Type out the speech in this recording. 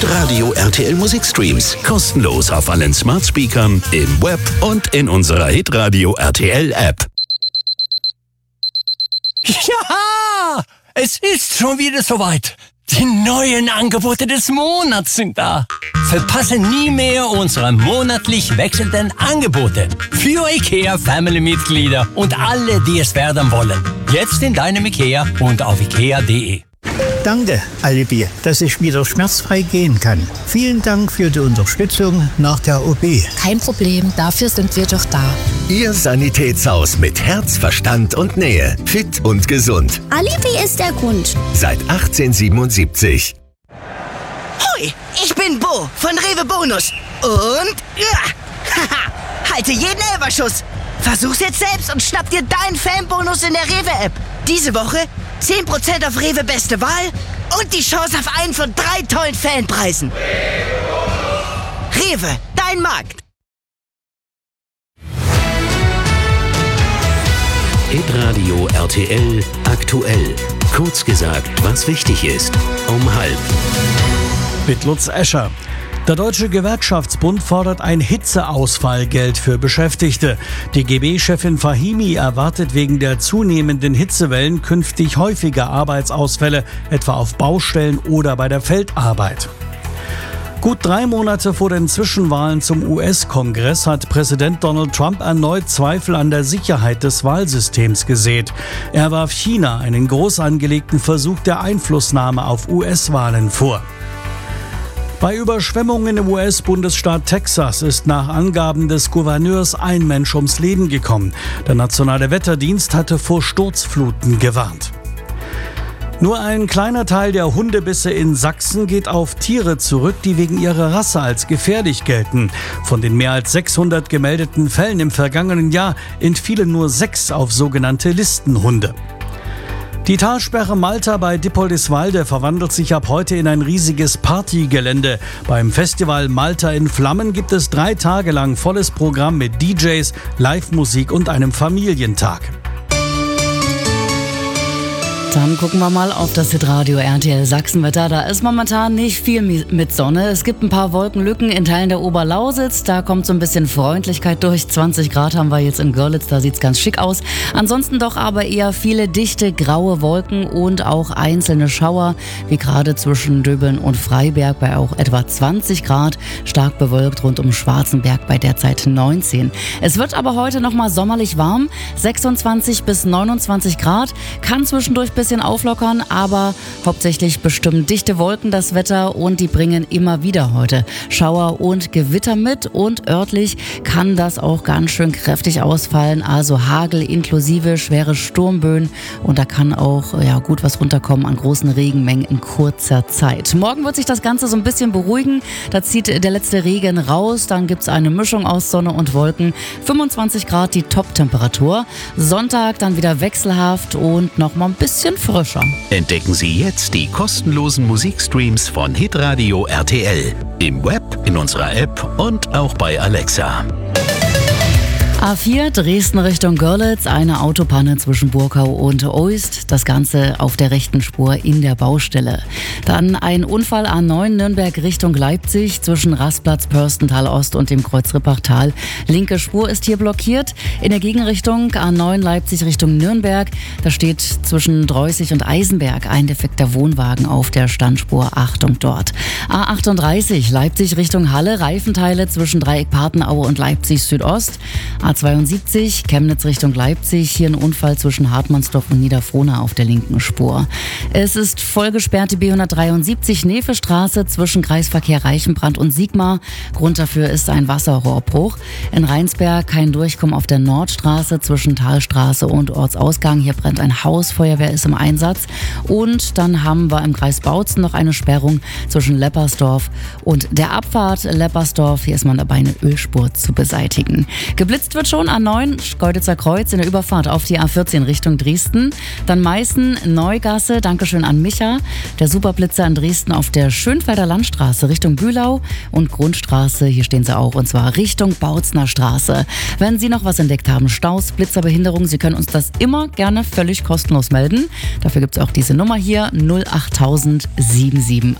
Hitradio RTL Musikstreams. Kostenlos auf allen Smart Speakern, im Web und in unserer Hitradio RTL App. Ja, es ist schon wieder soweit. Die neuen Angebote des Monats sind da. Verpasse nie mehr unsere monatlich wechselnden Angebote für IKEA-Family-Mitglieder und alle, die es werden wollen. Jetzt in deinem IKEA und auf ikea.de. Danke, Alibi, dass ich wieder schmerzfrei gehen kann. Vielen Dank für die Unterstützung nach der OP. Kein Problem, dafür sind wir doch da. Ihr Sanitätshaus mit Herz, Verstand und Nähe. Fit und gesund. Alibi ist der Grund. Seit 1877. Hoi, ich bin Bo von Rewe Bonus. Und halte jeden Elferschuss. Versuch's jetzt selbst und schnapp dir deinen Fanbonus in der Rewe-App. Diese Woche 10% auf Rewe Beste Wahl und die Chance auf einen von 3 tollen Fanpreisen. Rewe, dein Markt. Hitradio RTL aktuell. Kurz gesagt, was wichtig ist. Um 12:30. Mit Lutz Escher. Der Deutsche Gewerkschaftsbund fordert ein Hitzeausfallgeld für Beschäftigte. Die DGB-Chefin Fahimi erwartet wegen der zunehmenden Hitzewellen künftig häufiger Arbeitsausfälle, etwa auf Baustellen oder bei der Feldarbeit. Gut 3 Monate vor den Zwischenwahlen zum US-Kongress hat Präsident Donald Trump erneut Zweifel an der Sicherheit des Wahlsystems gesät. Er warf China einen groß angelegten Versuch der Einflussnahme auf US-Wahlen vor. Bei Überschwemmungen im US-Bundesstaat Texas ist nach Angaben des Gouverneurs ein Mensch ums Leben gekommen. Der Nationale Wetterdienst hatte vor Sturzfluten gewarnt. Nur ein kleiner Teil der Hundebisse in Sachsen geht auf Tiere zurück, die wegen ihrer Rasse als gefährlich gelten. Von den mehr als 600 gemeldeten Fällen im vergangenen Jahr entfielen nur 6 auf sogenannte Listenhunde. Die Talsperre Malta bei Dippoldiswalde verwandelt sich ab heute in ein riesiges Partygelände. Beim Festival Malta in Flammen gibt es 3 Tage lang volles Programm mit DJs, Live-Musik und einem Familientag. Dann gucken wir mal auf das Hitradio RTL Sachsenwetter. Da ist momentan nicht viel mit Sonne. Es gibt ein paar Wolkenlücken in Teilen der Oberlausitz. Da kommt so ein bisschen Freundlichkeit durch. 20 Grad haben wir jetzt in Görlitz, da sieht's ganz schick aus. Ansonsten doch aber eher viele dichte graue Wolken und auch einzelne Schauer, wie gerade zwischen Döbeln und Freiberg bei auch etwa 20 Grad. Stark bewölkt rund um Schwarzenberg bei derzeit 19. Es wird aber heute nochmal sommerlich warm. 26 bis 29 Grad. Kann zwischendurch bisschen auflockern, aber hauptsächlich bestimmen dichte Wolken das Wetter und die bringen immer wieder heute Schauer und Gewitter mit und örtlich kann das auch ganz schön kräftig ausfallen, also Hagel inklusive schwere Sturmböen und da kann auch gut was runterkommen an großen Regenmengen in kurzer Zeit. Morgen wird sich das Ganze so ein bisschen beruhigen, da zieht der letzte Regen raus, dann gibt es eine Mischung aus Sonne und Wolken, 25 Grad die Top-Temperatur, Sonntag dann wieder wechselhaft und noch mal ein bisschen frischer. Entdecken Sie jetzt die kostenlosen Musikstreams von Hitradio RTL. Im Web, in unserer App und auch bei Alexa. A4 Dresden Richtung Görlitz, eine Autopanne zwischen Burkau und Oist. Das Ganze auf der rechten Spur in der Baustelle. Dann ein Unfall A9 Nürnberg Richtung Leipzig zwischen Rastplatz Pörstental Ost und dem Kreuz Rippachtal. Linke Spur ist hier blockiert. In der Gegenrichtung A9 Leipzig Richtung Nürnberg. Da steht zwischen Dreußig und Eisenberg ein defekter Wohnwagen auf der Standspur. Achtung dort. A38 Leipzig Richtung Halle. Reifenteile zwischen Dreieck Patenaue und Leipzig Südost. A72 Chemnitz Richtung Leipzig, hier ein Unfall zwischen Hartmannsdorf und Niederfrohna auf der linken Spur. Es ist voll gesperrt die B173 Nevestraße zwischen Kreisverkehr Reichenbrand und Sigmar. Grund dafür ist ein Wasserrohrbruch. In Rheinsberg kein Durchkommen auf der Nordstraße zwischen Talstraße und Ortsausgang. Hier brennt ein Haus, Feuerwehr ist im Einsatz. Und dann haben wir im Kreis Bautzen noch eine Sperrung zwischen Leppersdorf und der Abfahrt Leppersdorf. Hier ist man dabei, eine Ölspur zu beseitigen. Geblitzt wird schon A9 Schkeuditzer Kreuz in der Überfahrt auf die A14 Richtung Dresden. Dann Meißen, Neugasse, Dankeschön an Micha. Der Superblitzer in Dresden auf der Schönfelder Landstraße Richtung Bühlau und Grundstraße, hier stehen sie auch, und zwar Richtung Bautzner Straße. Wenn Sie noch was entdeckt haben, Staus, Blitzer, Behinderung, Sie können uns das immer gerne völlig kostenlos melden. Dafür gibt es auch diese Nummer hier, 08000 77